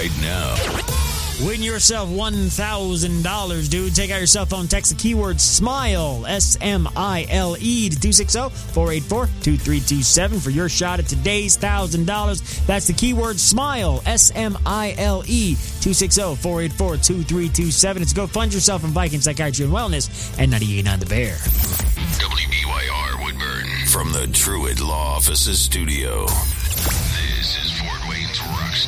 right now. Win yourself $1,000, dude. Take out your cell phone, text the keyword SMILE, SMILE, to 260-484-2327 for your shot at today's $1,000. That's the keyword SMILE, SMILE, 260-484-2327. It's go fund yourself in Viking Psychiatry and Wellness and 98.9 The Bear. WBYR Woodburn from the Truett Law Offices studio.